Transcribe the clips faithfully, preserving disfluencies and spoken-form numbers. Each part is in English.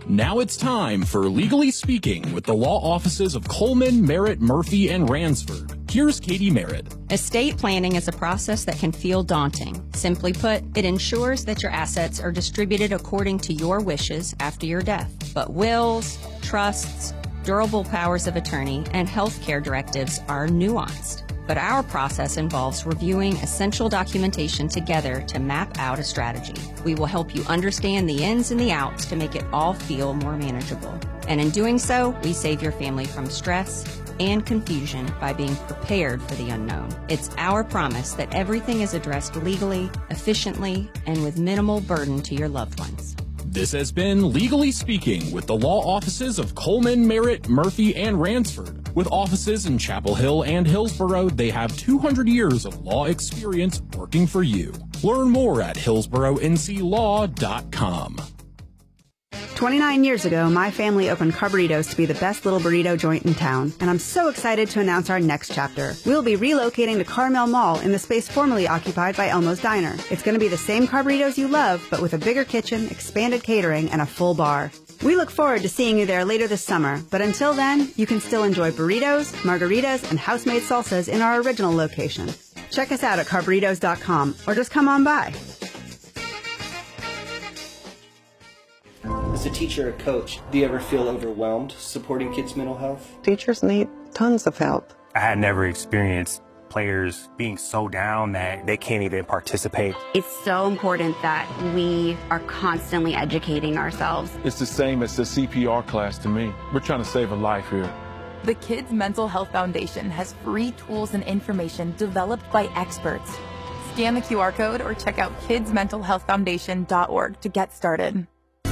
Now it's time for Legally Speaking with the law offices of Coleman, Merritt, Murphy, and Ransford. Here's Katie Merritt. Estate planning is a process that can feel daunting. Simply put, it ensures that your assets are distributed according to your wishes after your death. But wills, trusts, durable powers of attorney, and healthcare directives are nuanced. But our process involves reviewing essential documentation together to map out a strategy. We will help you understand the ins and the outs to make it all feel more manageable. And in doing so, we save your family from stress and confusion by being prepared for the unknown. It's our promise that everything is addressed legally, efficiently, and with minimal burden to your loved ones. This has been Legally Speaking with the law offices of Coleman, Merritt, Murphy, and Ransford. With offices in Chapel Hill and Hillsborough, they have two hundred years of law experience working for you. Learn more at hillsborough n c law dot com. twenty-nine years ago, my family opened Carburritos to be the best little burrito joint in town, and I'm so excited to announce our next chapter. We'll be relocating to Carmel Mall in the space formerly occupied by Elmo's Diner. It's going to be the same Carburritos you love, but with a bigger kitchen, expanded catering, and a full bar. We look forward to seeing you there later this summer, but until then, you can still enjoy burritos, margaritas, and house-made salsas in our original location. Check us out at carburritos dot com, or just come on by. As a teacher or coach, do you ever feel overwhelmed supporting kids' mental health? Teachers need tons of help. I had never experienced players being so down that they can't even participate. It's so important that we are constantly educating ourselves. It's the same as the C P R class to me. We're trying to save a life here. The Kids Mental Health Foundation has free tools and information developed by experts. Scan the Q R code or check out kids mental health foundation dot org to get started.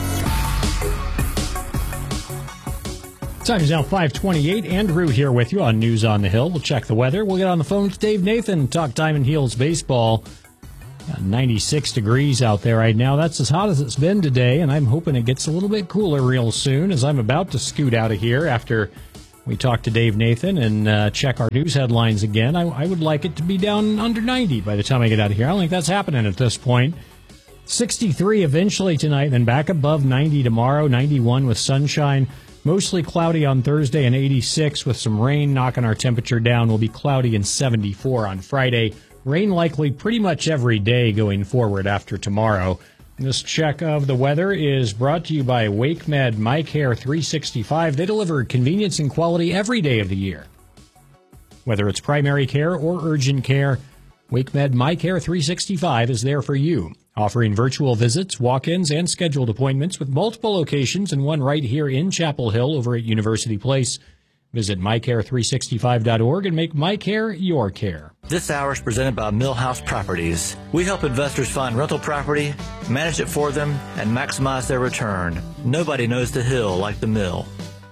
Time is now five twenty-eight. Andrew here with you on News on the Hill. We'll check the weather. We'll get on the phone with Dave Nathan, talk Diamond Heels baseball. Got ninety-six degrees out there right now. That's as hot as it's been today, and I'm hoping it gets a little bit cooler real soon as I'm about to scoot out of here after we talk to Dave Nathan and uh, check our news headlines again. I, I would like it to be down under ninety by the time I get out of here. I don't think that's happening at this point. sixty-three eventually tonight, then back above ninety tomorrow, ninety-one with sunshine. Mostly cloudy on Thursday and eighty-six with some rain knocking our temperature down. Will be cloudy and seventy-four on Friday. Rain likely pretty much every day going forward after tomorrow. This check of the weather is brought to you by WakeMed MyCare three sixty-five. They deliver convenience and quality every day of the year. Whether it's primary care or urgent care, WakeMed MyCare three sixty-five is there for you. Offering virtual visits, walk-ins, and scheduled appointments with multiple locations and one right here in Chapel Hill over at University Place. Visit my care three sixty-five dot org and make MyCare your care. This hour is presented by Millhouse Properties. We help investors find rental property, manage it for them, and maximize their return. Nobody knows the Hill like the Mill.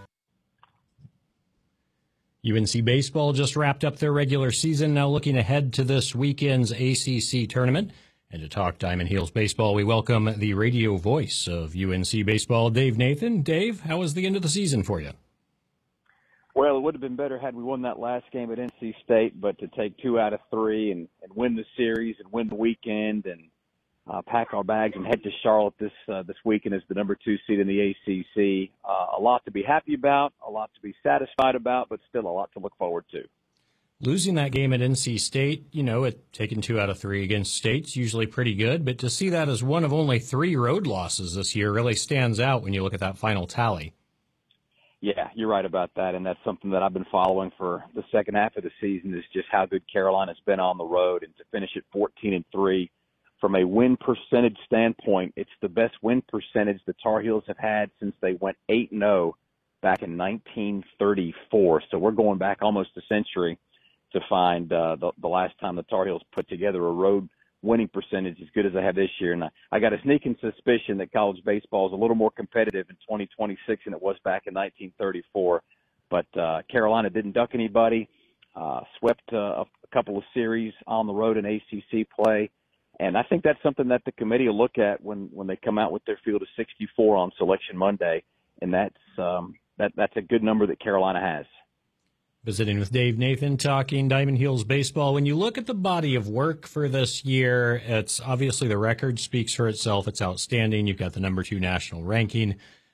U N C baseball just wrapped up their regular season, now looking ahead to this weekend's A C C tournament. And to talk Diamond Heels baseball, we welcome the radio voice of U N C baseball, Dave Nathan. Dave, how was the end of the season for you? Well, it would have been better had we won that last game at N C State, but to take two out of three and, and win the series and win the weekend and uh, pack our bags and head to Charlotte this uh, this weekend as the number two seed in the A C C. Uh, a lot to be happy about, a lot to be satisfied about, but still a lot to look forward to. Losing that game at N C State, you know, it taking two out of three against State's usually pretty good, but to see that as one of only three road losses this year really stands out when you look at that final tally. Yeah, you're right about that, and that's something that I've been following for the second half of the season is just how good Carolina's been on the road, and to finish at fourteen and three from a win percentage standpoint, it's the best win percentage the Tar Heels have had since they went eight and oh back in nineteen thirty-four. So we're going back almost a century to find uh, the, the last time the Tar Heels put together a road winning percentage as good as I have this year. And I, I got a sneaking suspicion that college baseball is a little more competitive in twenty twenty-six than it was back in nineteen thirty-four. But uh, Carolina didn't duck anybody, uh, swept uh, a, a couple of series on the road in A C C play. And I think that's something that the committee will look at when, when they come out with their field of sixty-four on Selection Monday. And that's um, that, that's a good number that Carolina has. Visiting with Dave Nathan, talking Diamond Heels baseball. When you look at the body of work for this year, it's obviously the record speaks for itself. It's outstanding. You've got the number two national ranking.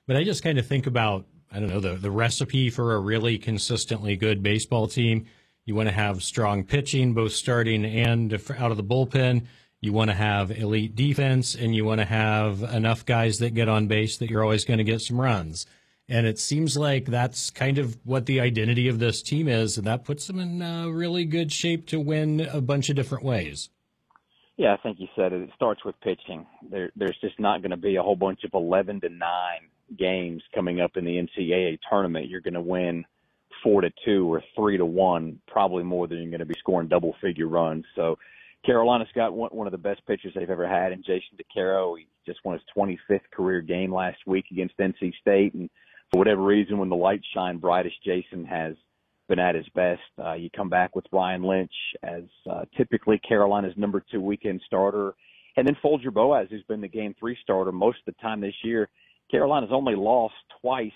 But I just kind of think about, I don't know, the, the recipe for a really consistently good baseball team. You want to have strong pitching, both starting and out of the bullpen. You want to have elite defense, and you want to have enough guys that get on base that you're always going to get some runs. And it seems like that's kind of what the identity of this team is, and that puts them in uh, really good shape to win a bunch of different ways. Yeah, I think you said it. It starts with pitching. There, there's just not going to be a whole bunch of eleven to nine games coming up in the N C double A tournament. You're going to win four to two or three to one, probably more than you're going to be scoring double-figure runs. So Carolina's got one, one of the best pitchers they've ever had in Jason DeCaro. He just won his twenty-fifth career game last week against N C State, and for whatever reason, when the lights shine brightest, Jason has been at his best. Uh, you come back with Ryan Lynch as uh, typically Carolina's number two weekend starter, and then Folger Boaz, who's been the game three starter most of the time this year. Carolina's only lost twice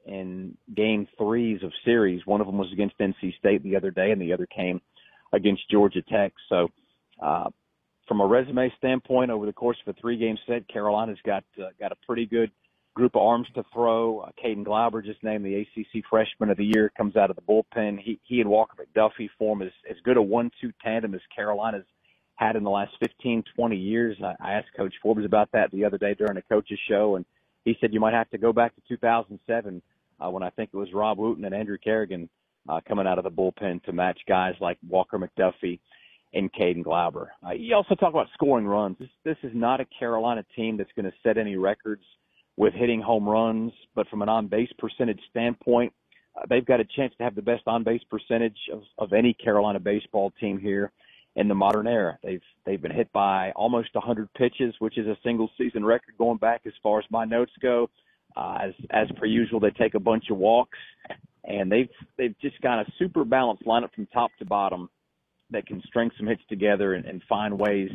in game threes of series. One of them was against N C State the other day, and the other came against Georgia Tech. So uh, from a resume standpoint, over the course of a three-game set, Carolina's got uh, got a pretty good group of arms to throw. Uh, Caden Glauber, just named the A C C Freshman of the Year, comes out of the bullpen. He, he and Walker McDuffie form as, as good a one two tandem as Carolina's had in the last fifteen, twenty years. I, I asked Coach Forbes about that the other day during a coach's show, and he said you might have to go back to two thousand seven uh, when I think it was Rob Wooten and Andrew Kerrigan uh, coming out of the bullpen to match guys like Walker McDuffie and Caden Glauber. Uh, you also talk about scoring runs. This, this is not a Carolina team that's going to set any records with hitting home runs, but from an on-base percentage standpoint, uh, they've got a chance to have the best on-base percentage of, of any Carolina baseball team here in the modern era. They've they've been hit by almost one hundred pitches, which is a single-season record going back as far as my notes go. Uh, as as per usual, they take a bunch of walks, and they've they've just got a super balanced lineup from top to bottom that can string some hits together and, and find ways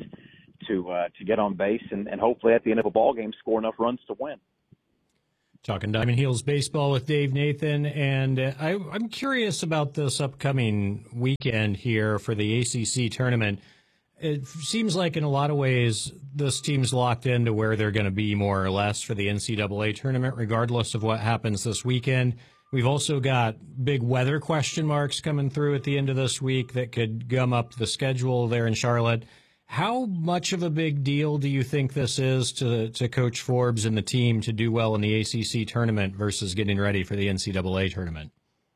to uh, to get on base and, and hopefully at the end of a ball game score enough runs to win. Talking Diamond Heels baseball with Dave Nathan, and uh, I, I'm curious about this upcoming weekend here for the A C C tournament. It seems like in a lot of ways this team's locked into where they're going to be more or less for the N C double A tournament, regardless of what happens this weekend. We've also got big weather question marks coming through at the end of this week that could gum up the schedule there in Charlotte. How much of a big deal do you think this is to to Coach Forbes and the team to do well in the A C C tournament versus getting ready for the N C double A tournament?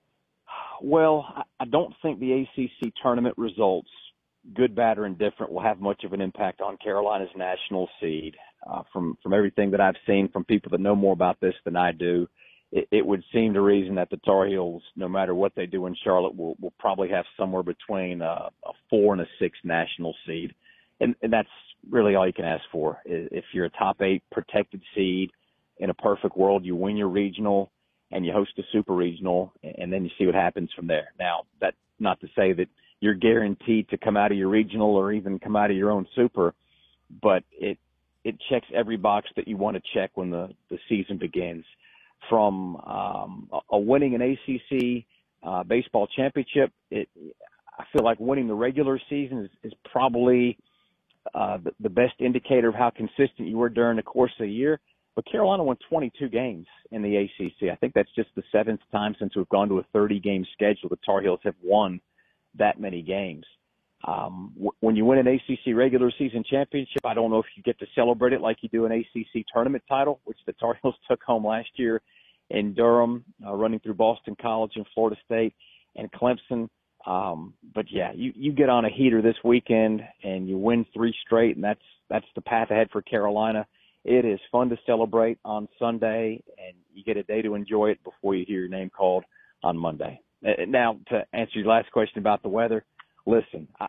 Well, I don't think the A C C tournament results, good, bad, or indifferent, will have much of an impact on Carolina's national seed. Uh, from, from everything that I've seen from people that know more about this than I do, it, it would seem to reason that the Tar Heels, no matter what they do in Charlotte, will, will probably have somewhere between a, a four and a six national seed. And, and that's really all you can ask for. If you're a top eight protected seed in a perfect world, you win your regional and you host a super regional, and then you see what happens from there. Now, that's not to say that you're guaranteed to come out of your regional or even come out of your own super, but it it checks every box that you want to check when the, the season begins. From um, a winning an A C C uh, baseball championship, it, I feel like winning the regular season is, is probably – Uh, the, the best indicator of how consistent you were during the course of the year. But Carolina won twenty-two games in the A C C. I think that's just the seventh time since we've gone to a thirty-game schedule the Tar Heels have won that many games. Um, w- when you win an A C C regular season championship, I don't know if you get to celebrate it like you do an A C C tournament title, which the Tar Heels took home last year in Durham, uh, running through Boston College and Florida State and Clemson. Um, but yeah, you, you get on a heater this weekend and you win three straight, and that's, that's the path ahead for Carolina. It is fun to celebrate on Sunday, and you get a day to enjoy it before you hear your name called on Monday. Now, to answer your last question about the weather, listen, I,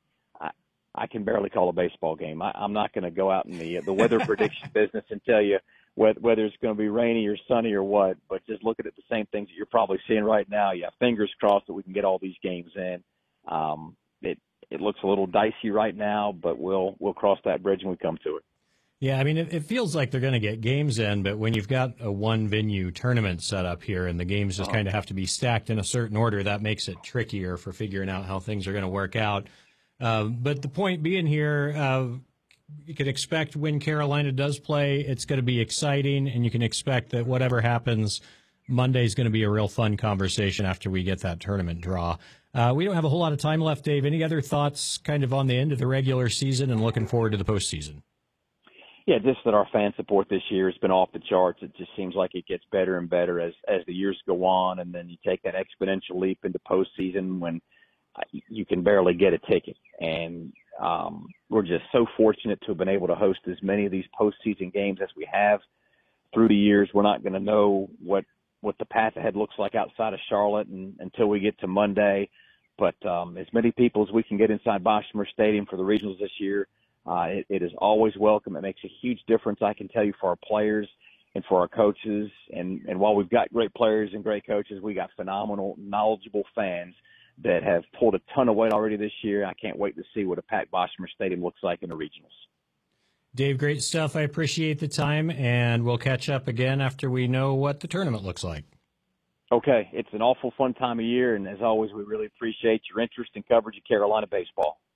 I, I can barely call a baseball game. I, I'm not going to go out in the, the weather prediction business and tell you whether, whether it's going to be rainy or sunny or what, but just looking at the same things that you're probably seeing right now. Yeah, fingers crossed that we can get all these games in. Um, it it looks a little dicey right now, but we'll we'll cross that bridge when we come to it. Yeah, I mean, it, it feels like they're going to get games in, but when you've got a one-venue tournament set up here and the games just oh. kind of have to be stacked in a certain order, that makes it trickier for figuring out how things are going to work out. Uh, but the point being here, uh, you can expect when Carolina does play, it's going to be exciting, and you can expect that whatever happens, Monday is going to be a real fun conversation after we get that tournament draw. Uh, we don't have a whole lot of time left, Dave. Any other thoughts kind of on the end of the regular season and looking forward to the postseason? Yeah, just that our fan support this year has been off the charts. It just seems like it gets better and better as, as the years go on, and then you take that exponential leap into postseason when you can barely get a ticket. And um, we're just so fortunate to have been able to host as many of these postseason games as we have through the years. We're not going to know what, what the path ahead looks like outside of Charlotte and, until we get to Monday. But um, as many people as we can get inside Boshamer Stadium for the regionals this year, uh, it, it is always welcome. It makes a huge difference, I can tell you, for our players and for our coaches. And, and while we've got great players and great coaches, we got phenomenal, knowledgeable fans that have pulled a ton of weight already this year. I can't wait to see what a packed Boshamer Stadium looks like in the regionals. Dave, great stuff. I appreciate the time, and we'll catch up again after we know what the tournament looks like. Okay. It's an awful fun time of year, and as always, we really appreciate your interest and coverage of Carolina baseball.